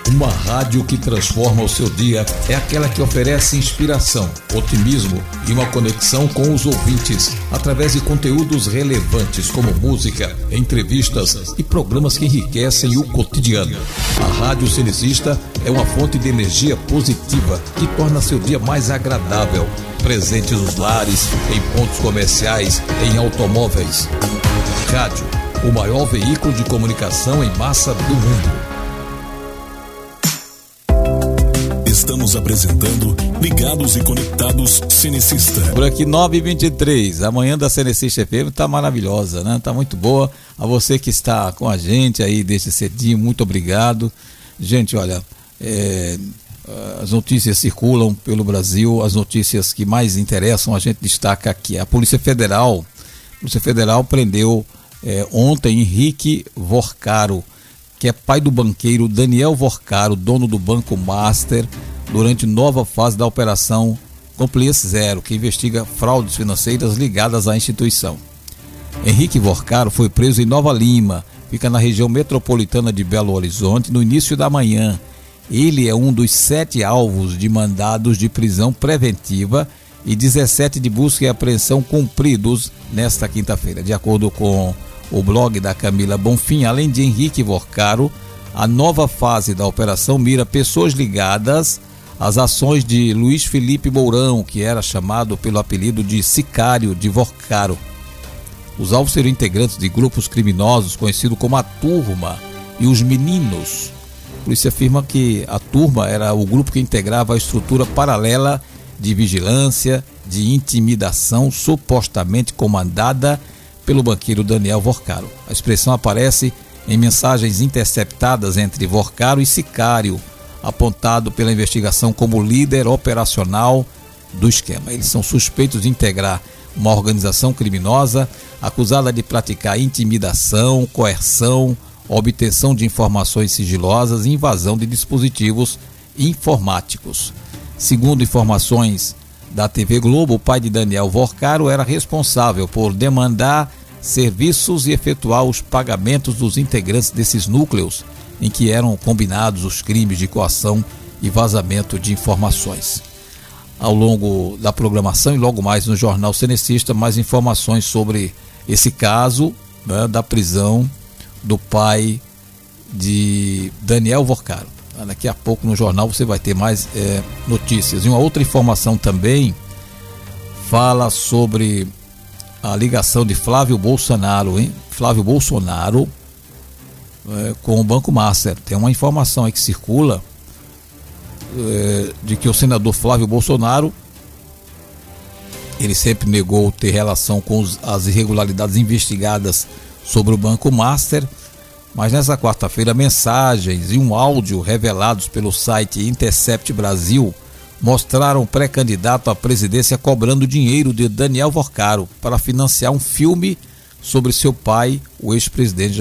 Uma rádio que transforma o seu dia é aquela que oferece inspiração, otimismo e uma conexão com os ouvintes através de conteúdos relevantes como música, entrevistas e programas que enriquecem o cotidiano. A Rádio Cenecista é uma fonte de energia positiva que torna seu dia mais agradável. Presente nos lares, em pontos comerciais, em automóveis. Rádio, o maior veículo de comunicação em massa do mundo. Estamos apresentando Ligados e Conectados Cenecista. Por aqui 9h23, a manhã da Cenecista FM tá maravilhosa, né? Tá muito boa. A você que está com a gente aí desde cedinho, muito obrigado. Gente, olha, as notícias circulam pelo Brasil, as notícias que mais interessam a gente destaca aqui. A Polícia Federal prendeu ontem Henrique Vorcaro, que é pai do banqueiro Daniel Vorcaro, dono do Banco Master, durante nova fase da Operação Compliance Zero, que investiga fraudes financeiras ligadas à instituição. Henrique Vorcaro foi preso em Nova Lima, fica na região metropolitana de Belo Horizonte, no início da manhã. Ele é um dos 7 alvos de mandados de prisão preventiva e 17 de busca e apreensão cumpridos nesta quinta-feira. De acordo com o blog da Camila Bonfim, além de Henrique Vorcaro, a nova fase da operação mira pessoas ligadas às ações de Luiz Felipe Mourão, que era chamado pelo apelido de Sicário de Vorcaro. Os alvos seriam integrantes de grupos criminosos conhecidos como a Turma e os Meninos. A polícia afirma que a Turma era o grupo que integrava a estrutura paralela de vigilância, de intimidação, supostamente comandada pelo banqueiro Daniel Vorcaro. A expressão aparece em mensagens interceptadas entre Vorcaro e Sicário, apontado pela investigação como líder operacional do esquema. Eles são suspeitos de integrar uma organização criminosa acusada de praticar intimidação, coerção, obtenção de informações sigilosas e invasão de dispositivos informáticos. Segundo informações da TV Globo, o pai de Daniel Vorcaro era responsável por demandar serviços e efetuar os pagamentos dos integrantes desses núcleos em que eram combinados os crimes de coação e vazamento de informações. Ao longo da programação e logo mais no Jornal Cenecista, mais informações sobre esse caso, né, da prisão do pai de Daniel Vorcaro. Daqui a pouco no jornal você vai ter mais notícias. E uma outra informação também fala sobre a ligação de Flávio Bolsonaro, Flávio Bolsonaro com o Banco Master. Tem uma informação aí que circula de que o senador Flávio Bolsonaro, ele sempre negou ter relação com as irregularidades investigadas sobre o Banco Master, mas nessa quarta-feira mensagens e um áudio revelados pelo site Intercept Brasil mostraram o pré-candidato à presidência cobrando dinheiro de Daniel Vorcaro para financiar um filme sobre seu pai, o ex-presidente